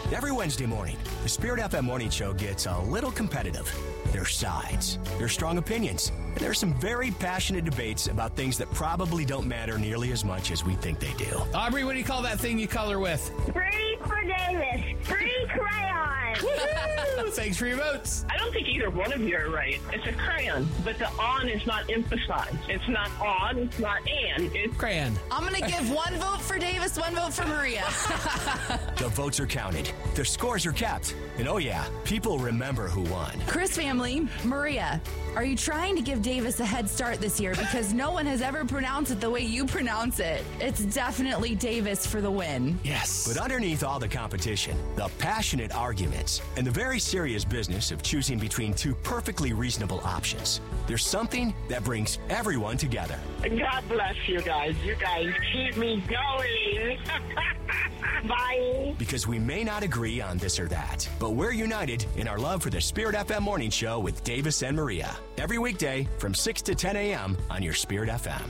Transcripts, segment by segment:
Every Wednesday morning, the Spirit FM Morning Show gets a little competitive. There's sides, there's strong opinions, and there's some very passionate debates about things that probably don't matter nearly as much as we think they do. Aubrey, what do you call that thing you color with? Free for Davis. Free crayon. Woohoo! Thanks for your votes. I don't think either one of you are right. It's a crayon, but the on is not emphasized. It's not on, it's not and. It's Crayon. I'm going to give one vote for Davis, one vote for Maria. The votes are counted, the scores are kept, and oh yeah, people remember who won. Chris family, Maria, are you trying to give Davis a head start this year? Because no one has ever pronounced it the way you pronounce it. It's definitely Davis for the win. Yes. But underneath all the competition, the passionate arguments, and the very serious business of choosing between two perfectly reasonable options, there's something that brings everyone together. God bless you guys. You guys keep me going. Bye. Because we may not agree on this or that, but we're united in our love for the Spirit FM Morning Show with Davis and Maria. Every weekday from 6 to 10 a.m. on your Spirit FM.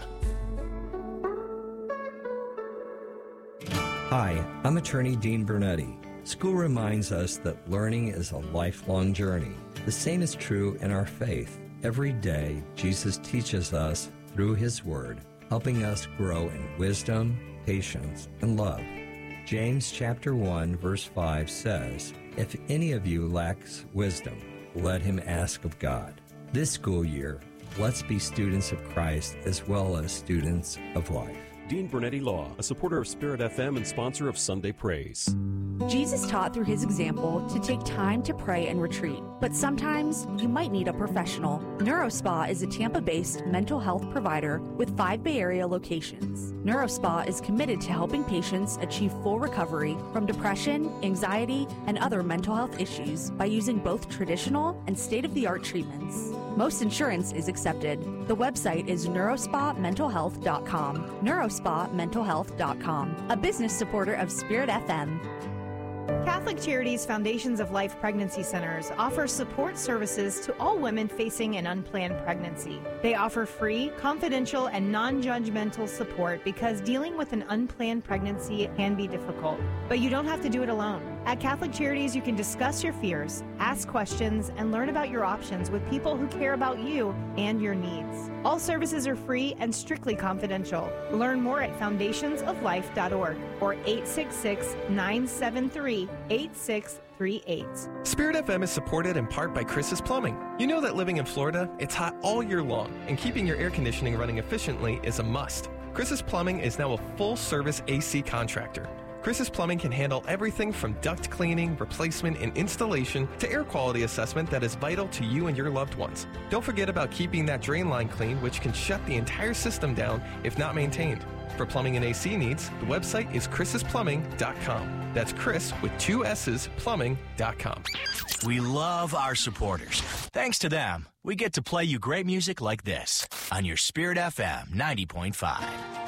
Hi, I'm attorney Dean Bernetti. School reminds us that learning is a lifelong journey. The same is true in our faith. Every day, Jesus teaches us through His Word, helping us grow in wisdom, patience, and love. James chapter 1, verse 5 says, "If any of you lacks wisdom, let him ask of God." This school year, let's be students of Christ as well as students of life. Dean Bernetti Law, a supporter of Spirit FM and sponsor of Sunday Praise. Jesus taught through his example to take time to pray and retreat, but sometimes you might need a professional. NeuroSpa is a Tampa-based mental health provider with 5 Bay Area locations. NeuroSpa is committed to helping patients achieve full recovery from depression, anxiety, and other mental health issues by using both traditional and state-of-the-art treatments. Most insurance is accepted. The website is neurospamentalhealth.com. neurospamentalhealth.com, a business supporter of Spirit FM. Catholic Charities Foundations of Life Pregnancy Centers offer support services to all women facing an unplanned pregnancy. They offer free, confidential, and non-judgmental support because dealing with an unplanned pregnancy can be difficult. But you don't have to do it alone. At Catholic Charities, you can discuss your fears, ask questions, and learn about your options with people who care about you and your needs. All services are free and strictly confidential. Learn more at foundationsoflife.org or 866-973-8638. Spirit FM is supported in part by Chris's Plumbing. You know that living in Florida, it's hot all year long, and keeping your air conditioning running efficiently is a must. Chris's Plumbing is now a full-service AC contractor. Chris's Plumbing can handle everything from duct cleaning, replacement, and installation to air quality assessment that is vital to you and your loved ones. Don't forget about keeping that drain line clean, which can shut the entire system down if not maintained. For plumbing and AC needs, the website is chrisisplumbing.com. That's Chris with 2 S's, plumbing.com. We love our supporters. Thanks to them, we get to play you great music like this on your Spirit FM 90.5.